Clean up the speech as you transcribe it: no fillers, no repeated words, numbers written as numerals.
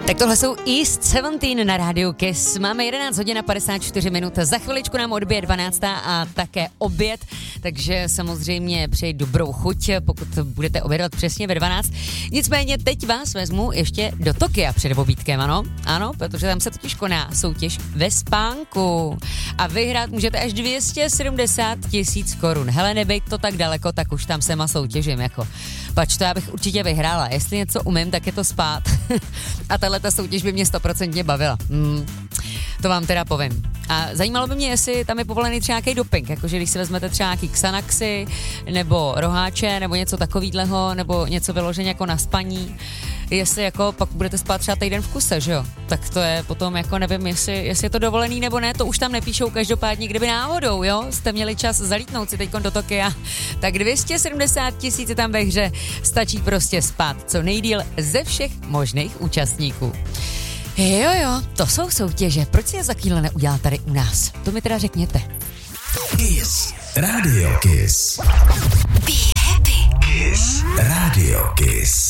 Tak tohle jsou East 17 na rádiu Kiss. Máme 11 hodin a 54 minut. Za chviličku nám odbije 12. a také oběd, takže samozřejmě přeji dobrou chuť, pokud budete obědvat přesně ve 12. Nicméně teď vás vezmu ještě do Tokia před obídkem, ano? Ano, protože tam se totiž koná soutěž ve spánku. A vyhrát můžete až 270 000 korun. Hele, nebejt to tak daleko, tak už tam sem a soutěžím, jako. Pač to já bych určitě vyhrála. Jestli něco umím, tak je to spát. A tahleta soutěž by mě 100% bavila. To vám teda povím. A zajímalo by mě, jestli tam je povolený třeba nějaký doping, jakože když si vezmete třeba nějaký Xanaxy, nebo roháče, nebo něco takovýhleho, nebo něco vyloženě jako na spaní, jestli jako pak budete spát třeba týden v kuse, že jo? Tak to je potom jako nevím, jestli je to dovolený nebo ne, to už tam nepíšou, každopádně kdyby náhodou, jo? Jste měli čas zalítnout si teďkon do Tokia, tak 270 000 je tam ve hře, stačí prostě spát co nejdýl ze všech možných účastníků. Jo, to jsou soutěže. Proč si je za chvíli neudělá tady u nás? To mi teda řekněte. Kiss. Radio Kiss. Be happy. Kiss. Radio Kiss.